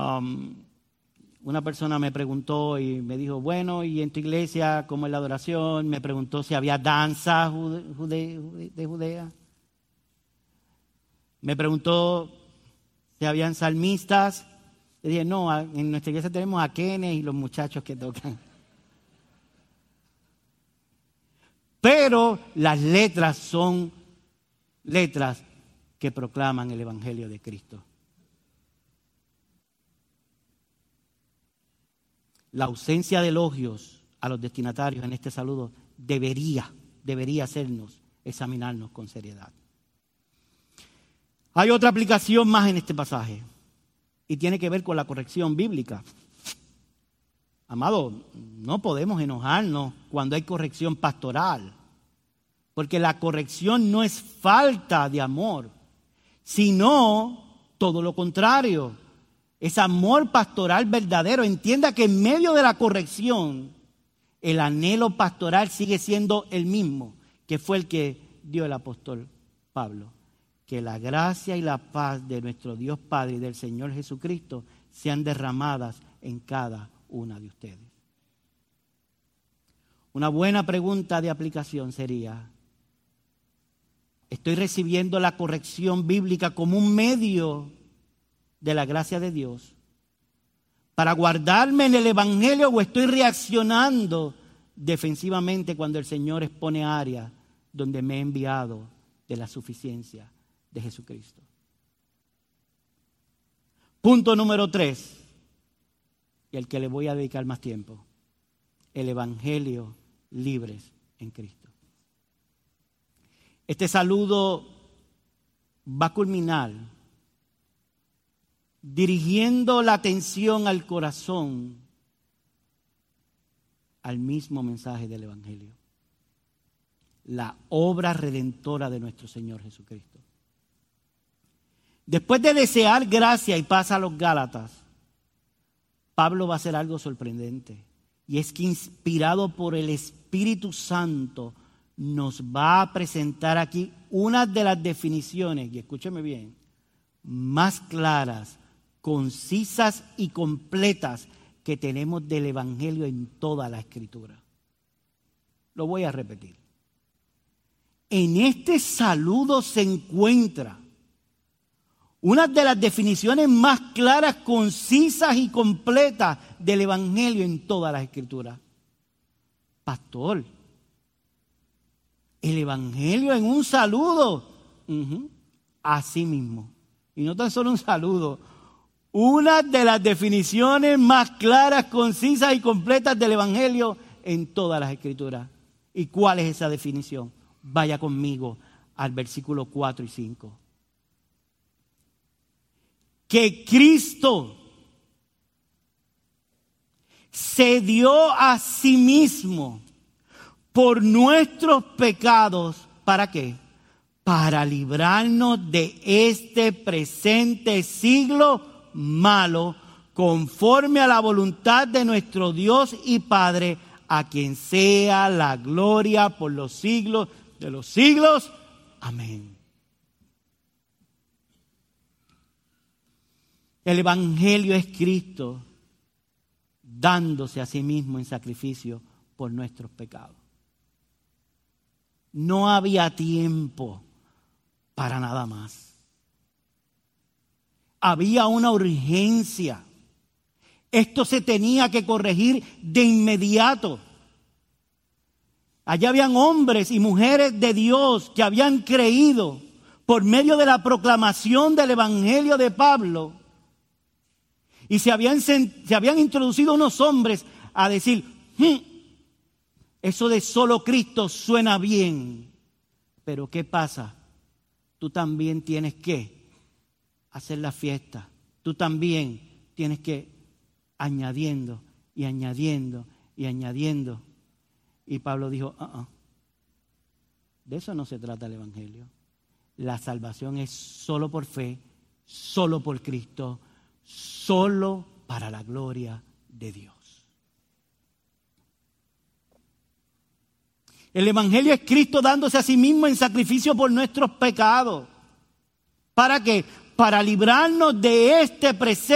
Una persona me preguntó y me dijo, bueno, ¿y en tu iglesia cómo es la adoración? Me preguntó si había danza de Judea. Me preguntó si habían salmistas. Le dije, no, en nuestra iglesia tenemos a Kenneth y los muchachos que tocan. Pero las letras son letras que proclaman el Evangelio de Cristo. La ausencia de elogios a los destinatarios en este saludo debería hacernos examinarnos con seriedad. Hay otra aplicación más en este pasaje y tiene que ver con la corrección bíblica. Amado, no podemos enojarnos cuando hay corrección pastoral, porque la corrección no es falta de amor, sino todo lo contrario. Es amor pastoral verdadero. Entienda que en medio de la corrección, el anhelo pastoral sigue siendo el mismo, que fue el que dio el apóstol Pablo. Que la gracia y la paz de nuestro Dios Padre y del Señor Jesucristo sean derramadas en cada una de ustedes. Una buena pregunta de aplicación sería, ¿estoy recibiendo la corrección bíblica como un medio de la gracia de Dios para guardarme en el Evangelio o estoy reaccionando defensivamente cuando el Señor expone áreas donde me he enviado de la suficiencia de Jesucristo? Punto número 3, y al que le voy a dedicar más tiempo, el Evangelio libres en Cristo. Este saludo va a culminar dirigiendo la atención al corazón al mismo mensaje del Evangelio. La obra redentora de nuestro Señor Jesucristo. Después de desear gracia y paz a los Gálatas, Pablo va a hacer algo sorprendente. Y es que inspirado por el Espíritu Santo nos va a presentar aquí una de las definiciones, y escúcheme bien, más claras, concisas y completas que tenemos del Evangelio en toda la Escritura. Lo voy a repetir. En este saludo se encuentra una de las definiciones más claras, concisas y completas del Evangelio en toda la Escritura. Pastor, el Evangelio en un saludo. Así mismo. Y no tan solo un saludo. Una de las definiciones más claras, concisas y completas del Evangelio en todas las Escrituras. ¿Y cuál es esa definición? Vaya conmigo al versículo 4 y 5. Que Cristo se dio a sí mismo por nuestros pecados. ¿Para qué? Para librarnos de este presente siglo malo, conforme a la voluntad de nuestro Dios y Padre, a quien sea la gloria por los siglos de los siglos. Amén. El Evangelio es Cristo dándose a sí mismo en sacrificio por nuestros pecados. No había tiempo para nada más. Había una urgencia. Esto se tenía que corregir de inmediato. Allá habían hombres y mujeres de Dios que habían creído por medio de la proclamación del Evangelio de Pablo. Y se habían introducido unos hombres a decir, eso de solo Cristo suena bien. Pero ¿qué pasa? Tú también tienes que hacer la fiesta. Tú también tienes que añadiendo y añadiendo y añadiendo. Y Pablo dijo, de eso no se trata el Evangelio. La salvación es solo por fe, solo por Cristo, solo para la gloria de Dios. El Evangelio es Cristo dándose a sí mismo en sacrificio por nuestros pecados. ¿Para qué? Para librarnos de este presente